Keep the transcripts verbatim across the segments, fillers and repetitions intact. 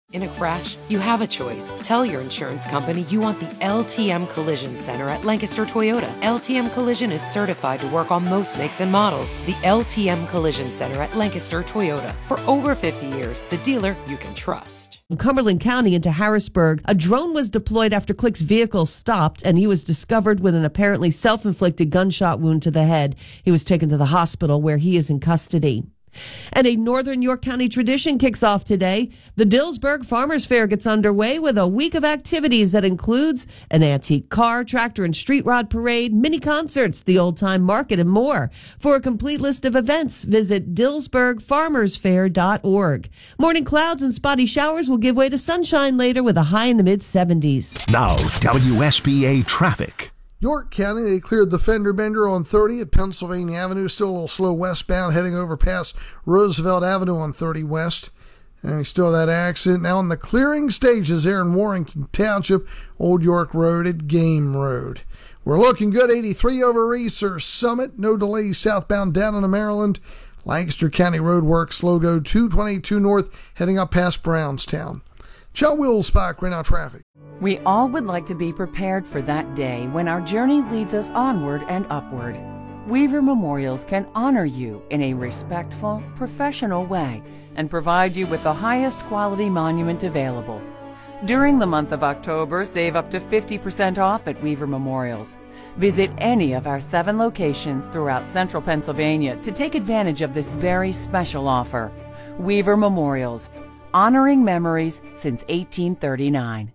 In a crash, you have a choice. Tell your insurance company you want the L T M Collision Center at Lancaster Toyota. L T M Collision is certified to work on most makes and models. The L T M Collision Center at Lancaster Toyota. For over fifty years, the dealer you can trust. From Cumberland County into Harrisburg, a drone was deployed after Click's vehicle stopped, and he was discovered with an apparently self-inflicted gunshot wound to the head. He was taken to the hospital where he is in custody. And a Northern York County tradition kicks off today. The Dillsburg Farmers Fair gets underway with a week of activities that includes an antique car, tractor and street rod parade, mini concerts, the old time market, and more. For a complete list of events, visit dillsburg farmers fair dot org. Morning clouds and spotty showers will give way to sunshine later with a high in the mid seventies. Now, W S B A traffic. York County, they cleared the fender bender on thirty at Pennsylvania Avenue. Still a little slow westbound, heading over past Roosevelt Avenue on thirty West. And we still have that accident now on the clearing stages there in Warrington Township, Old York Road at Game Road. We're looking good, eighty-three over Research Summit. No delays southbound down into Maryland. Lancaster County Road work, slow go two twenty-two north, heading up past Brownstown. Chuck Willsbach, right now traffic. We all would like to be prepared for that day when our journey leads us onward and upward. Weaver Memorials can honor you in a respectful, professional way and provide you with the highest quality monument available. During the month of October, save up to fifty percent off at Weaver Memorials. Visit any of our seven locations throughout central Pennsylvania to take advantage of this very special offer. Weaver Memorials, honoring memories since eighteen thirty-nine.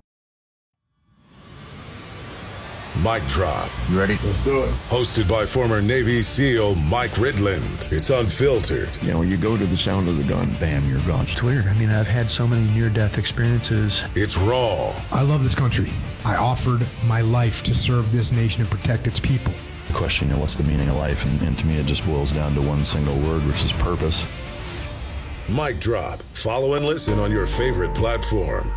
Mic Drop. You ready? Let's do it. Hosted by former Navy SEAL Mike Ridland. It's unfiltered. You know, when you go to the sound of the gun, bam, you're gone. It's weird. I mean, I've had so many near-death experiences. It's raw. I love this country. I offered my life to serve this nation and protect its people. The question, you know, what's the meaning of life? And, and to me, it just boils down to one single word, which is purpose. Mic Drop. Follow and listen on your favorite platform.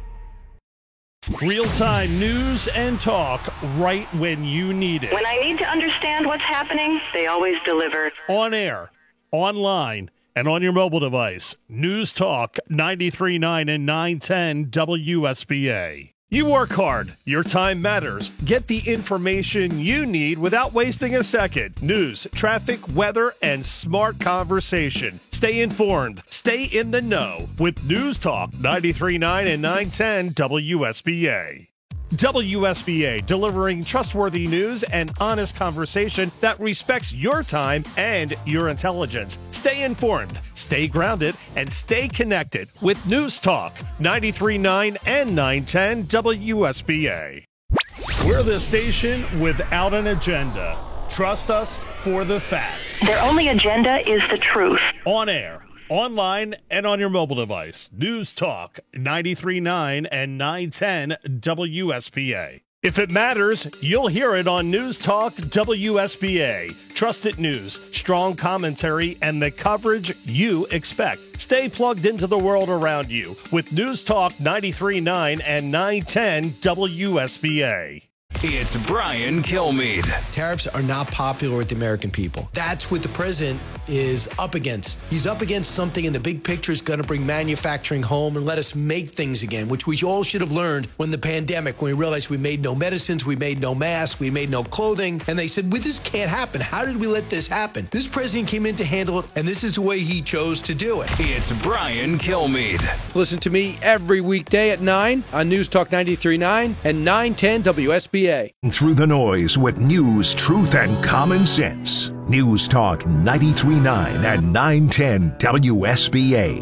Real-time news and talk right when you need it. When I need to understand what's happening, they always deliver. On air, online, and on your mobile device. News Talk ninety-three point nine and nine ten W S B A. You work hard. Your time matters. Get the information you need without wasting a second. News, traffic, weather, and smart conversation. Stay informed. Stay in the know with News Talk ninety-three point nine and nine ten W S B A. W S B A, delivering trustworthy news and honest conversation that respects your time and your intelligence. Stay informed, stay grounded, and stay connected with News Talk ninety-three point nine and nine ten W S B A. We're the station without an agenda. Trust us for the facts. Their only agenda is the truth. On air, online, and on your mobile device. News Talk ninety-three point nine and nine ten W S B A. If it matters, you'll hear it on News Talk W S B A. Trusted news, strong commentary, and the coverage you expect. Stay plugged into the world around you with News Talk ninety-three point nine and nine ten W S B A. It's Brian Kilmeade. Tariffs are not popular with the American people. That's what the president is up against. He's up against something in the big picture is going to bring manufacturing home and let us make things again, which we all should have learned when the pandemic, when we realized we made no medicines, we made no masks, we made no clothing. And they said, well, this can't happen. How did we let this happen? This president came in to handle it, and this is the way he chose to do it. It's Brian Kilmeade. Listen to me every weekday at nine on News Talk ninety-three point nine and nine ten W S B A. Through the noise with news, truth, and common sense. News Talk ninety-three point nine and nine ten W S B A.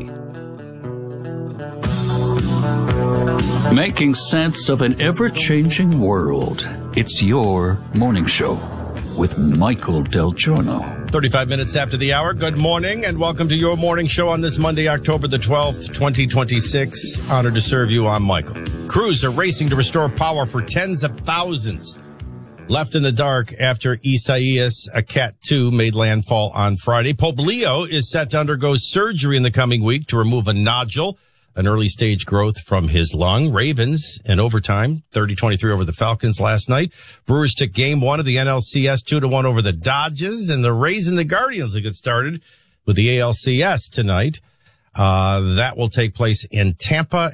Making sense of an ever-changing world. It's your morning show with Michael Del Giorno. thirty-five minutes after the hour. Good morning and welcome to your morning show on this Monday, October the twelfth, twenty twenty-six. Honored to serve you. I'm Michael. Crews are racing to restore power for tens of thousands left in the dark after Isaias, a Cat two, made landfall on Friday. Pope Leo is set to undergo surgery in the coming week to remove a nodule, an early stage growth from his lung. Ravens in overtime, thirty twenty-three over the Falcons last night. Brewers took game one of the N L C S two to one over the Dodgers, and the Rays and the Guardians will get started with the A L C S tonight. Uh, that will take place in Tampa